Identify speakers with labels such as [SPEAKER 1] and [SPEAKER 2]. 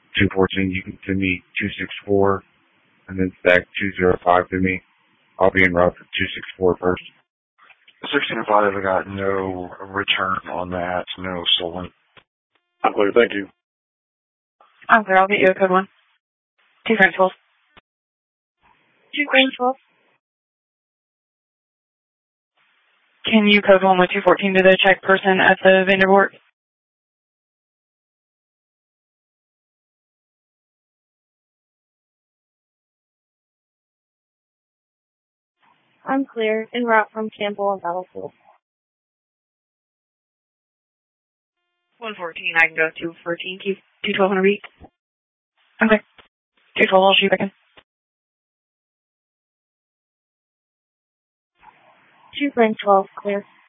[SPEAKER 1] 214, you can send me 264, and then stack 205 to me. I'll be en route for 264 first.
[SPEAKER 2] 1605, I got no return on that, no stolen.
[SPEAKER 3] I'm clear, thank you.
[SPEAKER 4] I'm clear, I'll get you a code 1. 2 Frank 12. 2 Frank 12. Can you code 1 with 214 to the check person at the vendor board?
[SPEAKER 5] I'm clear, en route from Campbell and Battlefield.
[SPEAKER 4] 114, I can go 214, 212 on a beat. Okay. 212, I'll shoot back in.
[SPEAKER 5] 2 Frank 12, clear.